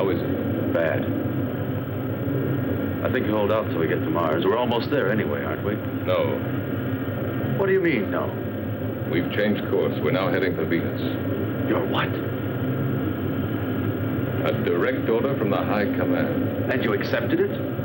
How is it? Bad. I think you hold out till we get to Mars. We're almost there anyway, aren't we? No. What do you mean, no? We've changed course. We're now heading for Venus. You're what? A direct order from the High Command. And you accepted it?